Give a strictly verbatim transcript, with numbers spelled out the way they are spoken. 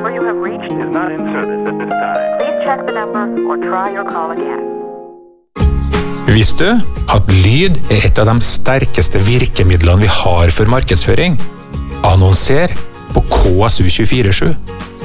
number you have reached is not in service at this time. Please check the number or try your call again. Visste du at lyd er et av de sterkeste virkemidlene vi har for markedsføring? Annonser på K S U to fire sju.